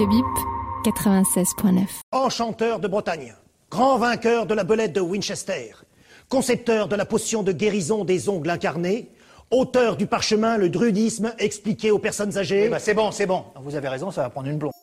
Radio Bip 96.9. Enchanteur de Bretagne, grand vainqueur de la belette de Winchester, concepteur de la potion de guérison des ongles incarnés, auteur du parchemin Le Druidisme expliqué aux personnes âgées. C'est bon. Vous avez raison, ça va prendre une blonde.